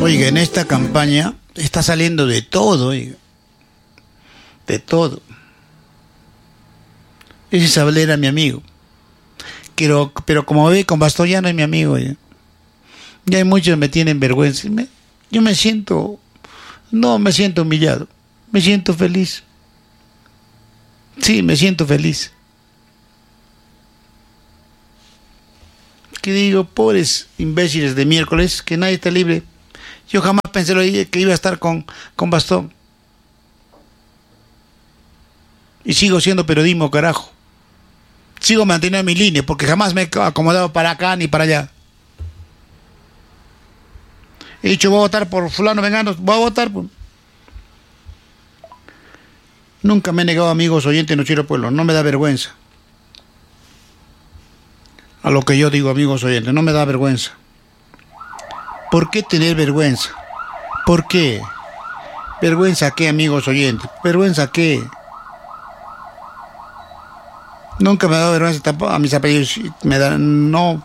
Oiga, en esta campaña está saliendo de todo, oiga. De todo. Ese Isabel era mi amigo. Pero como ve, con bastón ya no es mi amigo, oiga. Ya hay muchos que me tienen vergüenza. Yo me siento... No me siento humillado. Me siento feliz. Sí, me siento feliz. Que digo, pobres imbéciles de miércoles, que nadie está libre. Yo jamás pensé que iba a estar con bastón. Y sigo siendo periodismo, carajo. Sigo manteniendo mi línea, porque jamás me he acomodado para acá ni para allá. He dicho, voy a votar por fulano, vengano, voy a votar por... Nunca me he negado, amigos oyentes de Noticiero Pueblo, no me da vergüenza. A lo que yo digo, amigos oyentes, no me da vergüenza. ¿Por qué tener vergüenza? ¿Por qué? ¿Vergüenza qué, amigos oyentes? ¿Vergüenza qué? Nunca me ha dado vergüenza tampoco a mis apellidos. No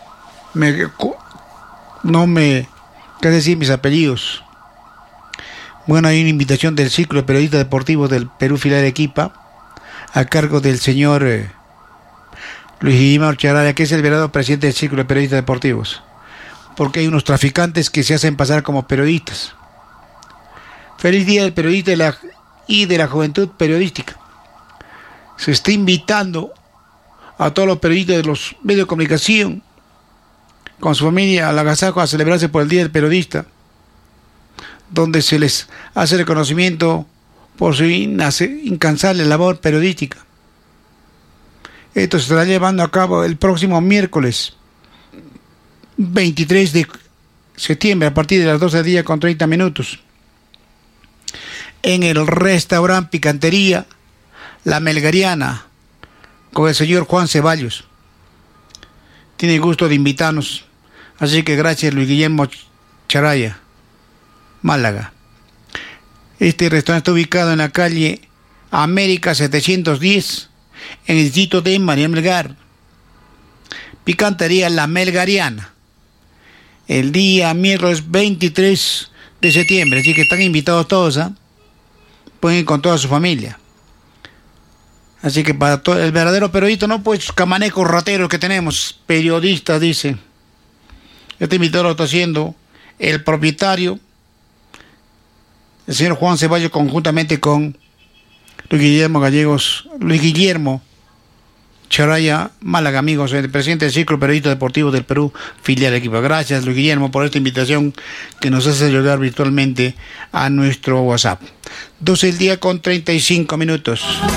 me... ¿Qué decir mis apellidos? Bueno, hay una invitación del Círculo de Periodistas Deportivos del Perú Filial Arequipa, a cargo del señor Luis Guillermo Charaya, que es el verdadero presidente del Círculo de Periodistas Deportivos, porque hay unos traficantes que se hacen pasar como periodistas. Feliz Día del Periodista y de la Juventud Periodística. Se está invitando a todos los periodistas de los medios de comunicación con su familia al agasajo a celebrarse por el Día del Periodista, donde se les hace reconocimiento por su incansable labor periodística. Esto se estará llevando a cabo el próximo miércoles 23 de septiembre a partir de las 12 del día con 30 minutos en el restaurante Picantería La Melgariana con el señor Juan Ceballos. Tiene el gusto de invitarnos, así que gracias, Luis Guillermo Charaya, Málaga. Este restaurante está ubicado en la calle América 710, en el distrito de María Melgar. Picantería La Melgariana, el día miércoles 23 de septiembre, así que están invitados todos, ¿eh? Pueden ir con toda su familia. Así que para todo el verdadero periodista, no pues camanecos rateros que tenemos, periodistas, dice. Este invitado lo está haciendo el propietario, el señor Juan Ceballos, conjuntamente con Luis Guillermo Charaya, Málaga, amigos, el presidente del Círculo Periodista Deportivo del Perú, Filial Arequipa. Gracias, Luis Guillermo, por esta invitación que nos hace llegar virtualmente a nuestro WhatsApp. 12 del día con 35 minutos.